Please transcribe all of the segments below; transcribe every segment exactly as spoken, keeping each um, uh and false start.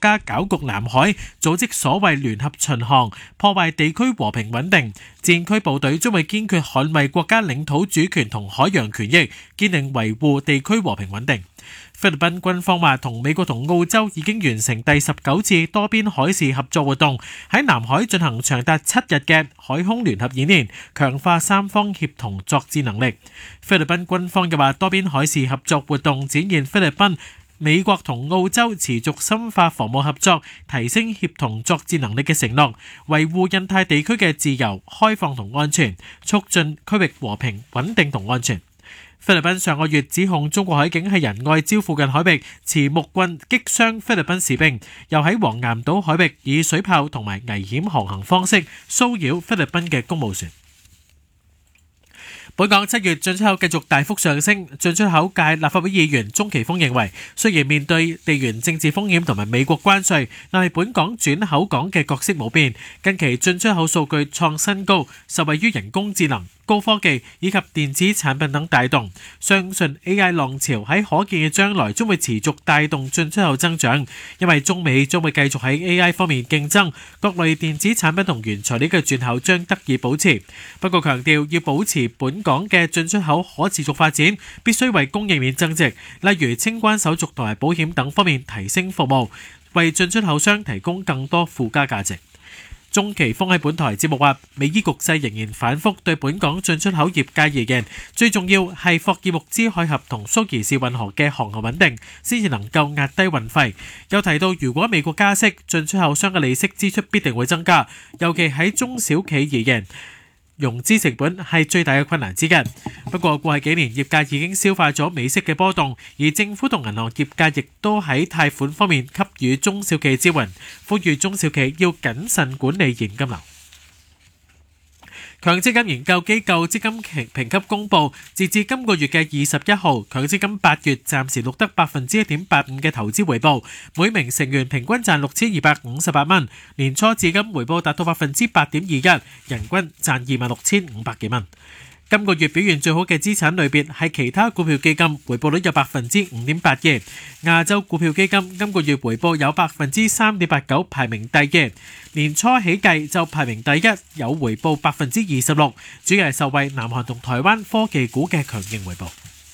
家攪局南海，組織所謂聯合巡航，破壞地區和平穩定。戰區部隊將會堅決捍衛國家領土主權同海洋權益，堅定維護地區和平穩定。菲律賓軍方話，同美國同澳洲已經完成第十九次多邊海事合作活動，喺南海進行長達七日嘅海空聯合演練，強化三方協同作戰能力。菲律賓軍方又話，多邊海事合作活動展現菲律賓、美國同澳洲持續深化防務合作、提升協同作戰能力嘅承諾，維護印太地區嘅自由、開放同安全，促進區域和平、穩定同安全。菲律賓上個月指控中國海警喺仁愛礁附近海域持木棍擊傷菲律賓士兵，又喺黃岩島海域以水炮同埋危險航行方式騷擾菲律賓嘅公務船。本港七月進出口繼續大幅上升，進出口界立法會議員鍾奇峰認為，雖然面對地緣政治風險同埋美國關稅，但係本港轉口港嘅角色冇變。近期進出口數據創新高，受惠於人工智能、高科技以及電子產品等帶動，相信 A I 浪潮喺可見嘅將來將會持續帶動進出口增長，因為中美將會繼續喺 A I 方面競爭，各類電子產品同原材料嘅轉口將得以保持。不過強調要保持本港嘅進出口可持續發展，必須為供應鏈增值，例如清關手續同埋保險等方面提升服務，為進出口商提供更多附加價值。鍾奇峰喺本台節目話，美伊局勢仍然反覆，對本港進出口業界而言，最重要係霍爾木茲海峽同蘇伊士運河嘅航行穩定，先至能夠壓低運費。又提到，如果美國加息，進出口商嘅利息支出必定會增加，尤其喺中小企而言，融資成本係最大嘅困難之一。不過過去幾年業界已經消化咗美息嘅波動，而政府同銀行業界亦都喺貸款方面給予中小企支援，呼籲中小企要謹慎管理現金流。強積金研究機構積金評級公佈，截至今個月嘅二十一號，強積金八月暫時錄得百分之一點八五嘅投資回報，每名成員平均賺六千二百五十八蚊，年初至今回報達到百分之八點二一，人均賺二萬六千五百幾蚊。今個月表現最好嘅資產類別係其他股票基金，回報率有百分之五點八二。亞洲股票基金今個月回報有百分之三點八九，排名第二。年初起計就排名第一，有回報百分之二十六，主要係受惠南韓同台灣科技股嘅強勁回報。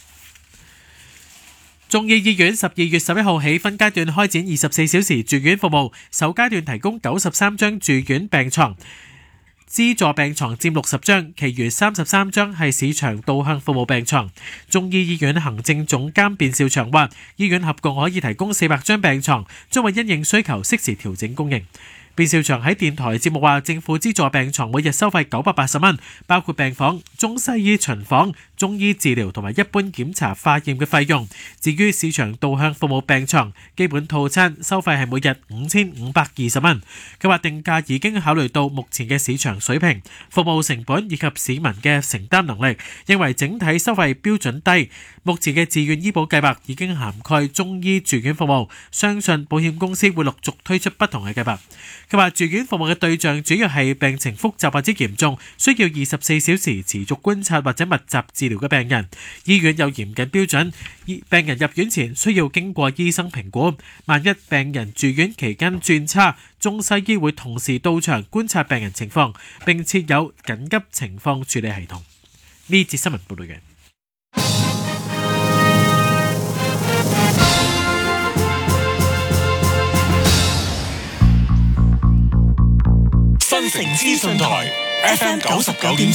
眾議醫院十二月十一號起分階段開展二十四小時住院服務，首階段提供九十三張住院病床。資助病床佔六十張，其餘三十三張係市場導向服務病床。中醫醫院行政總監卞兆祥話，醫院合共可以提供四百張病床，將會因應需求適時調整供應。卞兆祥喺電台節目話，政府資助病床每日收費九百八十蚊，包括病房、中西醫巡訪、中醫治療同埋一般檢查化驗嘅費用。至於市場導向服務病床，基本套餐收費係每日五千五百二十蚊。佢話定價已經考慮到目前嘅市場水平、服務成本以及市民嘅承擔能力，認為整體收費標準低。目前嘅自願醫保計劃已經涵蓋中醫住院服務，相信保險公司會陸續推出不同嘅計劃。佢話住院服務嘅對象主要係病情複雜或者嚴重，需要二十四小時持續觀察或者密集治療嘅病人。醫院有嚴謹標準，病人入院前需要經過醫生評估。萬一病人住院期間轉差，中西醫會同時到場觀察病人情況，並設有緊急情況處理系統。呢節新聞報道嘅。 新城資訊台 F M 九十九點